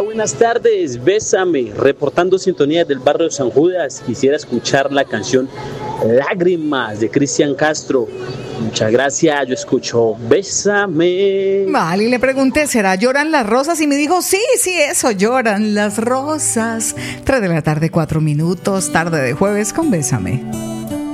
buenas tardes. Bésame, reportando sintonía del barrio San Judas. Quisiera escuchar la canción Lágrimas de Cristian Castro. Muchas gracias, yo escucho Bésame. Vale, y le pregunté, ¿será Lloran las Rosas? Y me dijo, sí, eso, Lloran las Rosas. 3 de la tarde, 4 minutos, tarde de jueves con Bésame.